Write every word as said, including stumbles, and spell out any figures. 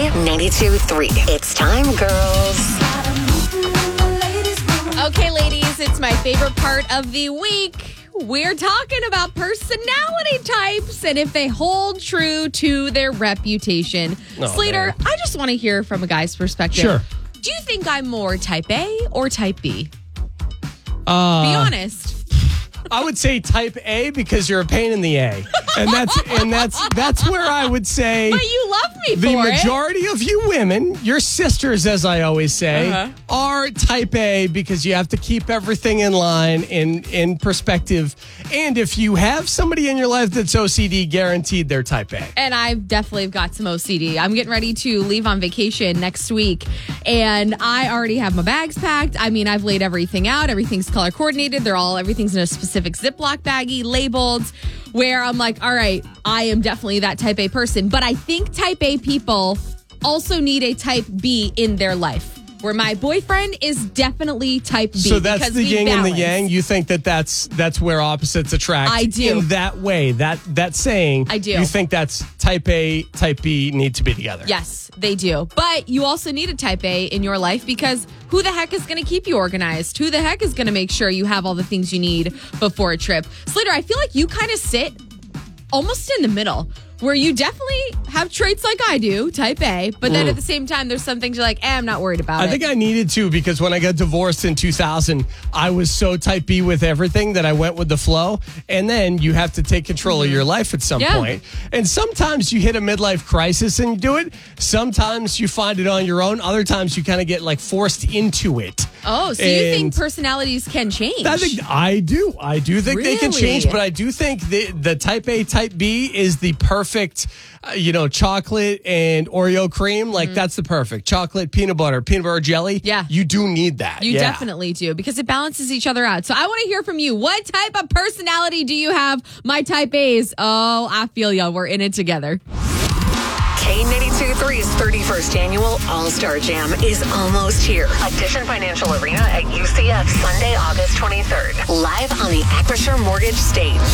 K ninety-two three. It's time, girls. Okay, ladies, it's my favorite part of the week. We're talking about personality types and if they hold true to their reputation. Oh, Slater, man. I just want to hear from a guy's perspective. Sure. Do you think I'm more type A or type B? Uh, Be honest. I would say type A because you're a pain in the A. And that's and that's that's where I would say But you love me the for majority of you women, your sisters, as I always say, Uh-huh. are type A because you have to keep everything in line, in, in perspective. And if you have somebody in your life that's O C D, guaranteed they're type A. it. And I've definitely got some O C D. I'm getting ready to leave on vacation next week. And I already have my bags packed. I mean, I've laid everything out. Everything's color coordinated. They're all, everything's in a specific Ziploc baggie, labeled, where I'm like, all right, I am definitely that type A person. But I think type A people also need a type B in their life. Where my boyfriend is definitely type B. So that's because the we yin and the balance. yang. You think that that's that's where opposites attract. I do. In that way, that that saying. I do. You think that's type A, type B need to be together. Yes, they do. But you also need a type A in your life because who the heck is going to keep you organized? Who the heck is going to make sure you have all the things you need before a trip? Slater, I feel like you kind of sit almost in the middle, where you definitely have traits like I do, type A, but then Mm. at the same time, there's some things you're like, eh, I'm not worried about I it. think I needed to because when I got divorced in two thousand, I was so type B with everything that I went with the flow. And then you have to take control of your life at some Yeah. point. And sometimes you hit a midlife crisis and you do it. Sometimes you find it on your own. Other times you kind of get like forced into it. Oh, so you think And personalities can change? I think I do. I do think they can Really? change, but I do think the the type A, type B is the perfect, uh, you know, chocolate and Oreo cream. Like that's the perfect chocolate, peanut butter, peanut butter jelly. Mm-hmm. Yeah. You do need that. You Yeah. definitely do because it balances each other out. So I want to hear from you. What type of personality do you have? My type A's. Oh, I feel ya. We're in it together. K ninety-two three's thirty-first annual All-Star Jam is almost here. Addition Financial Arena at U C F, Sunday, August twenty-third. Live on the Acrisure Mortgage stage.